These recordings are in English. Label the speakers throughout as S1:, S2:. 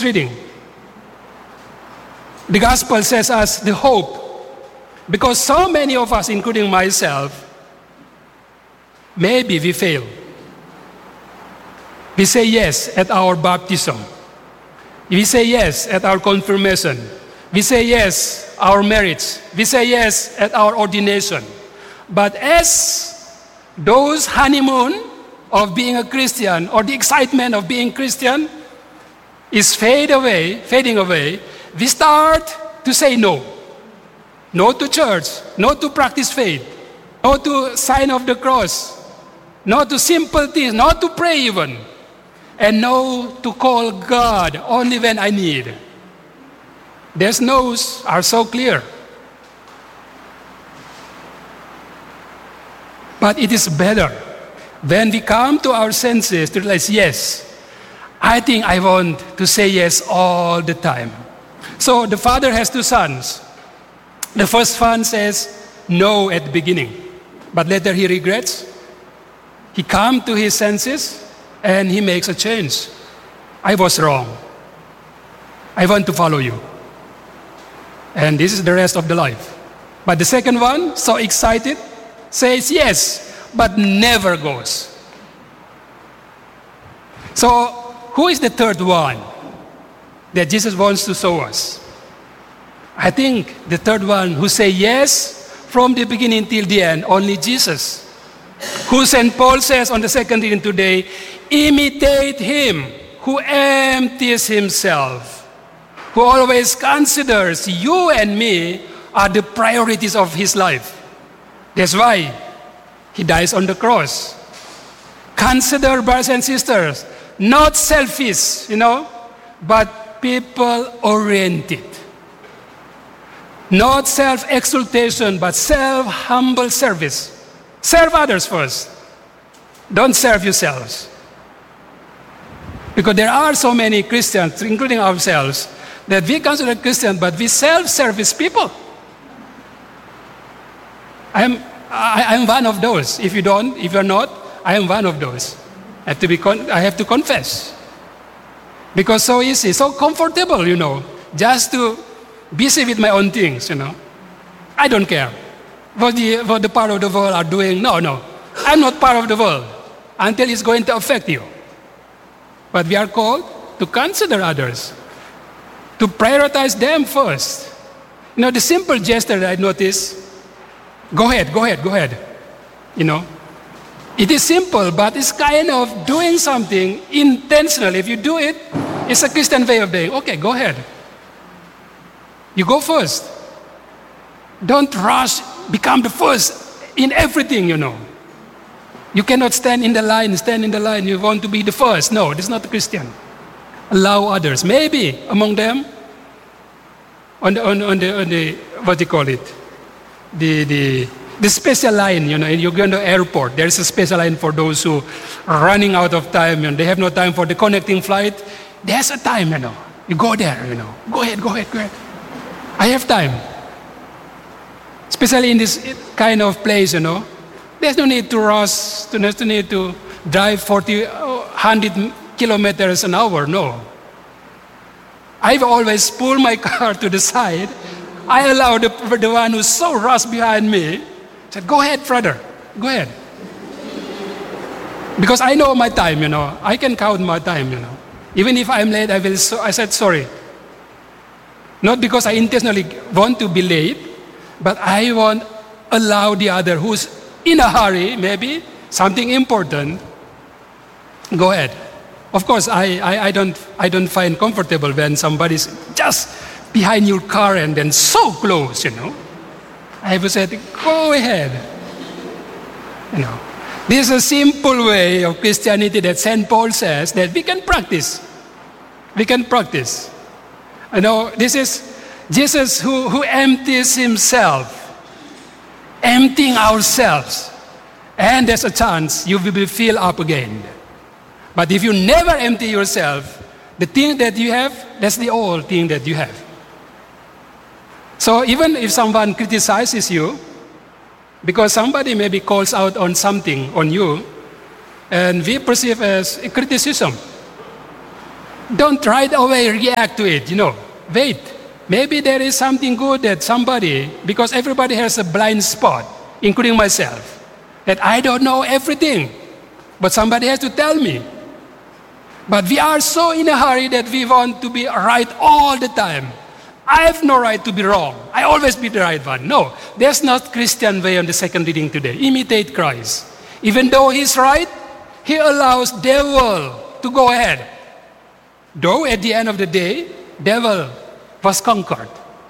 S1: reading. The gospel says us the hope. Because so many of us, including myself, maybe we fail. We say yes at our baptism. We say yes at our confirmation. We say yes our marriage. We say yes at our ordination. But as those honeymoon of being a Christian or the excitement of being Christian is fading away, we start to say no. No to church, no to practice faith, no to sign of the cross, no to simple things, no to pray even, and no to call God only when I need. These no's are so clear. But it is better when we come to our senses to realize, yes, I think I want to say yes all the time. So the father has two sons. The first son says no at the beginning, but later he regrets. He comes to his senses and he makes a change. I was wrong. I want to follow you. And this is the rest of the life. But the second one, so excited, says yes, but never goes. So who is the third one that Jesus wants to show us? I think the third one who say yes from the beginning till the end, only Jesus. Who St. Paul says on the second reading today, imitate him who empties himself, who always considers you and me are the priorities of his life. That's why he dies on the cross. Consider, brothers and sisters, not selfish, but people-oriented. Not self-exaltation, but self-humble service. Serve others first. Don't serve yourselves. Because there are so many Christians, including ourselves, that we consider Christian, but we self-service people. I'm one of those. If you're not, I am one of those. I have to confess. Because so easy, so comfortable, just to busy with my own things, I don't care what the part of the world are doing. No. I'm not part of the world until it's going to affect you. But we are called to consider others, to prioritize them first. The simple gesture that I notice, go ahead. It is simple, but it's kind of doing something intentional. If you do it, it's a Christian way of saying, okay, go ahead. You go first. Don't rush, become the first in everything, You cannot stand in the line, you want to be the first. No, this is not a Christian. Allow others. Maybe among them, on the what do you call it? The special line, you go to the airport, there is a special line for those who are running out of time, and they have no time for the connecting flight. There's a time, You go there, Go ahead. I have time. Especially in this kind of place, There's no need to rush, there's no need to drive 100 kilometers an hour, no. I've always pulled my car to the side. I allow the one who's so rushed behind me, said, go ahead, brother, go ahead. Because I know my time, I can count my time, Even if I'm late, I said sorry. Not because I intentionally want to be late, but I want to allow the other who's in a hurry, maybe, something important, go ahead. Of course, I don't find comfortable when somebody's just behind your car and then so close, I have to say, go ahead. This is a simple way of Christianity that St. Paul says that we can practice. We can practice. This is Jesus who empties himself, emptying ourselves. And there's a chance you will be filled up again. But if you never empty yourself, the thing that you have, that's the old thing that you have. So even if someone criticizes you, because somebody maybe calls out on something on you, and we perceive as a criticism, Don't right away react to it, Wait. Maybe there is something good that somebody, because everybody has a blind spot, including myself, that I don't know everything, but somebody has to tell me. But we are so in a hurry that we want to be right all the time. I have no right to be wrong. I always be the right one. No, there's not Christian way on the second reading today. Imitate Christ. Even though he's right, he allows devil to go ahead. Though at the end of the day, devil was conquered.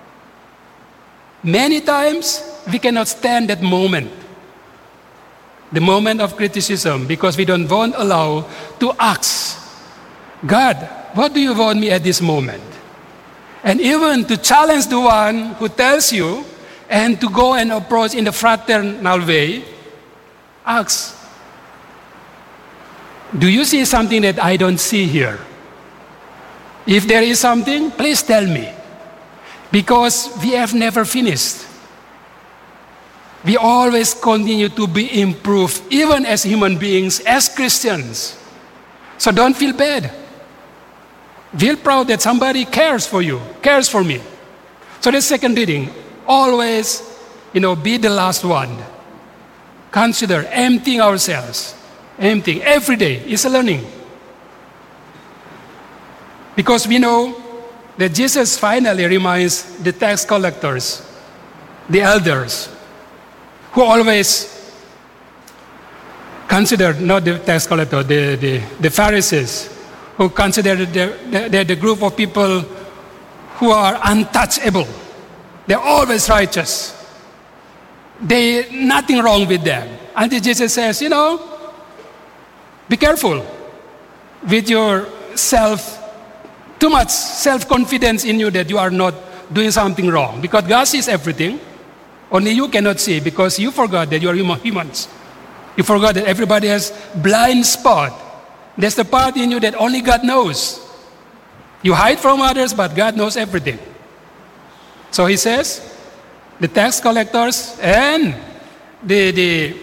S1: Many times we cannot stand that moment. The moment of criticism, because we don't want to allow to ask, God, what do you want me at this moment? And even to challenge the one who tells you and to go and approach in the fraternal way, ask, do you see something that I don't see here? If there is something, please tell me. Because we have never finished. We always continue to be improved, even as human beings, as Christians. So don't feel bad. Feel proud that somebody cares for you, cares for me. So the second reading, always, be the last one. Consider emptying ourselves. Emptying every day is a learning. Because we know that Jesus finally reminds the tax collectors, the elders, who always considered, not the tax collector, the Pharisees, who considered they're the group of people who are untouchable. They're always righteous. Nothing wrong with them. Until Jesus says, be careful with your too much self-confidence in you that you are not doing something wrong. Because God sees everything. Only you cannot see because you forgot that you are humans. You forgot that everybody has blind spot. There's the part in you that only God knows. You hide from others, but God knows everything. So he says, the tax collectors and the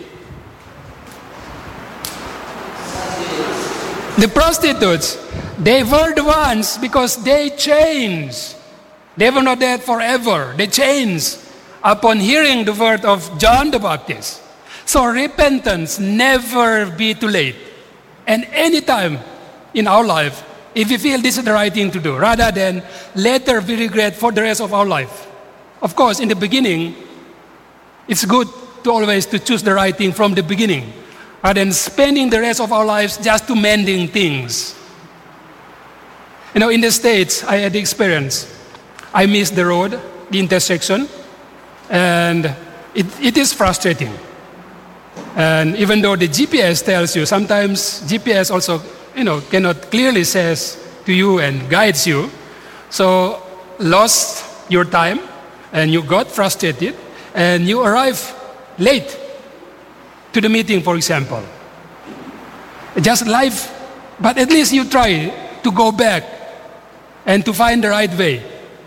S1: prostitutes, they were the ones because they changed. They were not there forever. They changed upon hearing the word of John the Baptist. So repentance never be too late. And any time in our life, if we feel this is the right thing to do, rather than later we regret for the rest of our life. Of course, in the beginning, it's good to always to choose the right thing from the beginning, rather than spending the rest of our lives just to mending things. In the States, I had the experience. I missed the road, the intersection, and it is frustrating. And even though the GPS tells you, sometimes GPS also, cannot clearly says to you and guides you. So lost your time and you got frustrated and you arrive late to the meeting, for example. Just life, but at least you try to go back and to find the right way.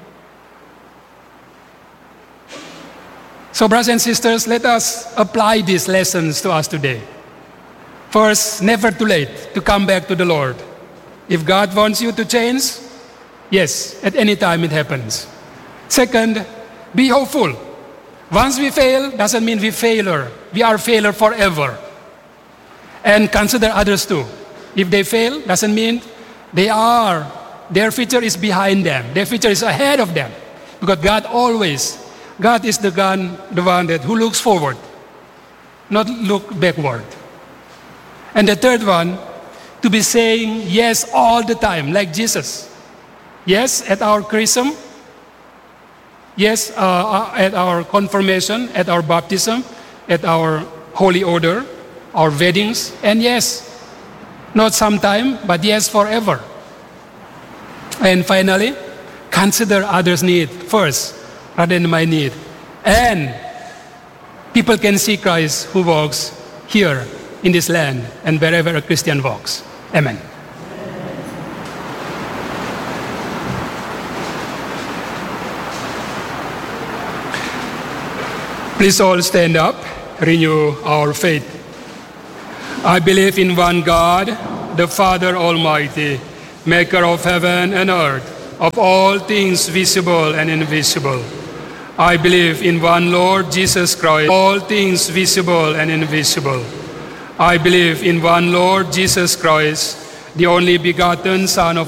S1: So brothers and sisters, let us apply these lessons to us today. First, never too late to come back to the Lord. If God wants you to change, yes, at any time it happens. Second, be hopeful. Once we fail, doesn't mean we failure. We are failure forever. And consider others too. If they fail, doesn't mean their future is behind them. Their future is ahead of them. Because God is the one who looks forward, not look backward. And the third one, to be saying yes all the time, like Jesus. Yes at our chrism, yes at our confirmation, at our baptism, at our holy order, our weddings, and yes, not sometime, but yes forever. And finally, consider others' need first, rather than my need. And people can see Christ who walks here in this land and wherever a Christian walks. Amen. Please all stand up, renew our faith. I believe in one God, the Father Almighty, maker of heaven and earth, of all things visible and invisible. I believe in one Lord Jesus Christ, all things visible and invisible. I believe in one Lord Jesus Christ, the only begotten Son of